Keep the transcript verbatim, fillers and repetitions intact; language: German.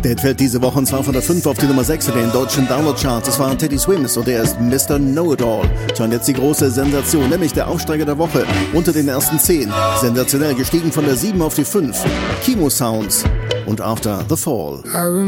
Der Hit fällt diese Woche und zwar von der fünf auf die Nummer sechs in den deutschen Download-Charts. Das war Teddy Swims und er ist Mister Know-It-All. Tja, und jetzt die große Sensation, nämlich der Aufsteiger der Woche unter den ersten zehn. Sensationell gestiegen von der sieben auf die fünf. Kimo Sounds und After the Fall.